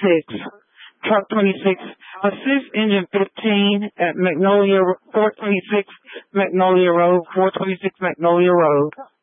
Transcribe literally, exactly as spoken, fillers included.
twenty-six, truck twenty-six, assist engine fifteen at Magnolia, four twenty-six Magnolia Road, four twenty-six Magnolia Road.